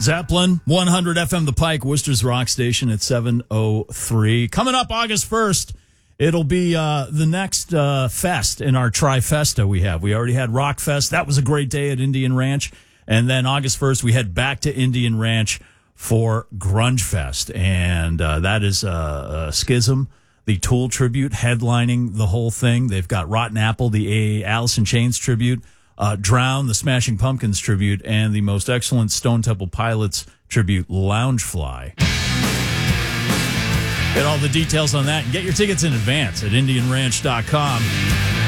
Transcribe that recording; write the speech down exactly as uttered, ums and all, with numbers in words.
Zeppelin, one hundred F M The Pike, Worcester's Rock Station at seven oh three. Coming up August first, it'll be uh, the next uh, fest in our trifesta we have. We already had Rock Fest. That was a great day at Indian Ranch. And then August first, we head back to Indian Ranch for Grunge Fest. And uh, that is uh, a Schism, the Tool tribute, headlining the whole thing. They've got Rotten Apple, the Alice in Chains tribute, uh, Drown, the Smashing Pumpkins tribute, and the most excellent Stone Temple Pilots tribute, Loungefly. Get all the details on that and get your tickets in advance at indian ranch dot com.